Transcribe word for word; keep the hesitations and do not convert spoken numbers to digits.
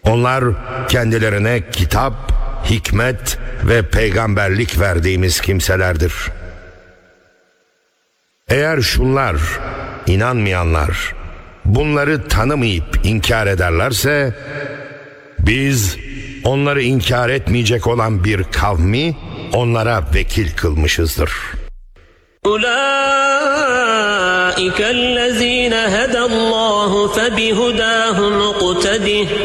Onlar kendilerine kitap, hikmet ve peygamberlik verdiğimiz kimselerdir. Eğer şunlar, inanmayanlar, bunları tanımayıp inkar ederlerse, biz onları inkar etmeyecek olan bir kavmi onlara vekil kılmışızdır. أولئك الذين هدى الله فبهداه مقتده